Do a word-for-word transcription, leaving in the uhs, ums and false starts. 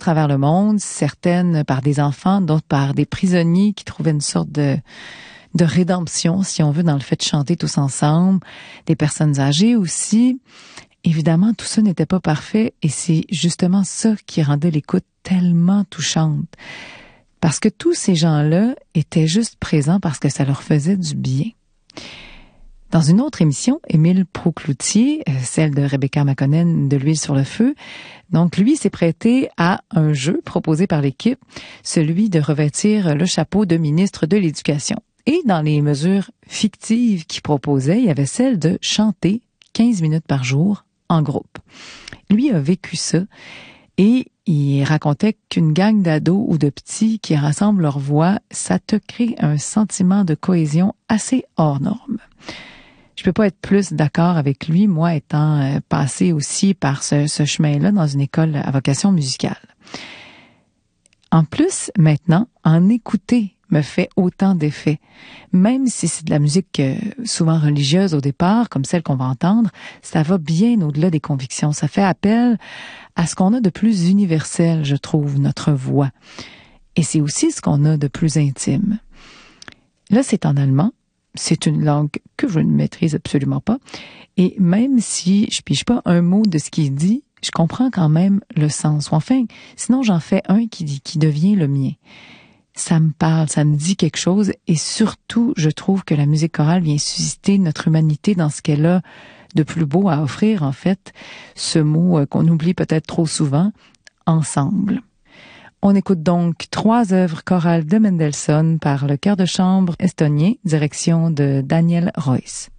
travers le monde, certaines par des enfants, d'autres par des prisonniers qui trouvaient une sorte de, de rédemption, si on veut, dans le fait de chanter tous ensemble, des personnes âgées aussi. Évidemment, tout ça n'était pas parfait et c'est justement ça qui rendait l'écoute tellement touchante. Parce que tous ces gens-là étaient juste présents parce que ça leur faisait du bien. Dans une autre émission, Émile Proucloutier, celle de Rebecca McConnell de l'huile sur le feu, donc lui s'est prêté à un jeu proposé par l'équipe, celui de revêtir le chapeau de ministre de l'Éducation. Et dans les mesures fictives qu'il proposait, il y avait celle de chanter quinze minutes par jour en groupe. Lui a vécu ça et il racontait qu'une gang d'ados ou de petits qui rassemblent leurs voix, ça te crée un sentiment de cohésion assez hors norme. Je peux pas être plus d'accord avec lui, moi étant euh, passé aussi par ce, ce chemin-là dans une école à vocation musicale. En plus, maintenant, en écouter me fait autant d'effet. Même si c'est de la musique euh, souvent religieuse au départ, comme celle qu'on va entendre, ça va bien au-delà des convictions. Ça fait appel à ce qu'on a de plus universel, je trouve, notre voix. Et c'est aussi ce qu'on a de plus intime. Là, c'est en allemand. C'est une langue que je ne maîtrise absolument pas. Et même si je pige pas un mot de ce qu'il dit, je comprends quand même le sens. Ou enfin, sinon j'en fais un qui, qui devient le mien. Ça me parle, ça me dit quelque chose. Et surtout, je trouve que la musique chorale vient susciter notre humanité dans ce qu'elle a de plus beau à offrir, en fait. Ce mot qu'on oublie peut-être trop souvent, ensemble. On écoute donc trois œuvres chorales de Mendelssohn par le chœur de chambre estonien, direction de Daniel Royce.